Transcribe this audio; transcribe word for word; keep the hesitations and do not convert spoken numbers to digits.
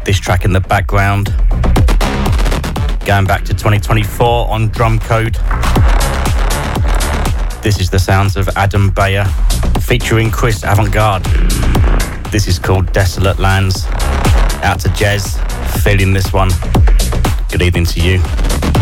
This track in the background, going back to twenty twenty-four on Drum Code. This is the sounds of Adam Beyer featuring Chris Avantgarde. This is called Desolate Lands. Out to Jez, feeling this one. Good evening to you.